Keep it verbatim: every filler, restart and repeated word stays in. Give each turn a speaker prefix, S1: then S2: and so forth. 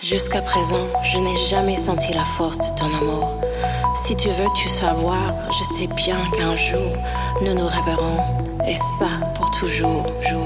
S1: Jusqu'à présent, je n'ai jamais senti la force de ton amour. Si tu veux tout savoir, je sais bien qu'un jour, nous nous reverrons, et ça pour toujours.